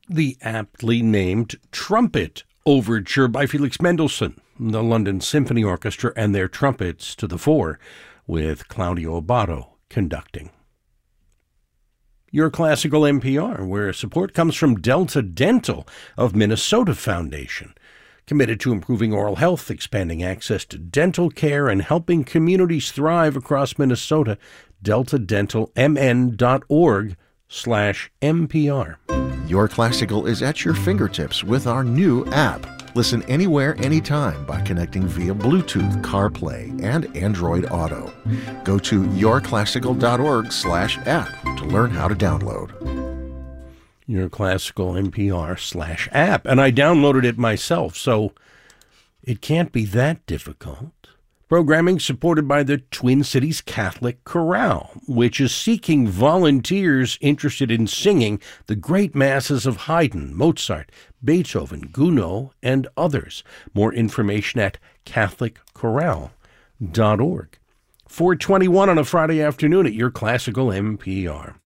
The aptly named Trumpet Overture by Felix Mendelssohn, the London Symphony Orchestra and their trumpets to the fore, with Claudio Abbado conducting. Your Classical NPR, where support comes from Delta Dental of Minnesota Foundation, committed to improving oral health, expanding access to dental care, and helping communities thrive across Minnesota. DeltaDentalMN.org/NPR. Your Classical is at your fingertips with our new app. Listen anywhere, anytime by connecting via Bluetooth, CarPlay, and Android Auto. Go to yourclassical.org/app to learn how to download. Your Classical NPR/app. And I downloaded it myself, so it can't be that difficult. Programming supported by the Twin Cities Catholic Chorale, which is seeking volunteers interested in singing the great masses of Haydn, Mozart, Beethoven, Gounod, and others. More information at catholicchorale.org. 4:21 on a Friday afternoon at Your Classical NPR.